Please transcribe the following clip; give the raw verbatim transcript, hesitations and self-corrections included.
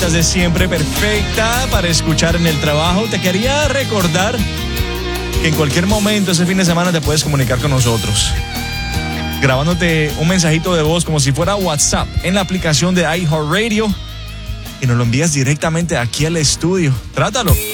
favoritas de siempre, perfecta para escuchar en el trabajo. Te quería recordar que en cualquier momento ese fin de semana te puedes comunicar con nosotros, grabándote un mensajito de voz como si fuera WhatsApp en la aplicación de iHeartRadio y nos lo envías directamente aquí al estudio. Trátalo.